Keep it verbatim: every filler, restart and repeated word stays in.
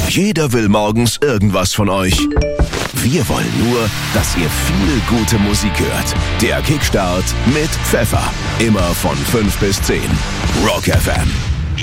Jeder will morgens irgendwas von euch. Wir wollen nur, dass ihr viel gute Musik hört. Der Kickstart mit Pfeffer. Immer von fünf bis zehn. Rock F M.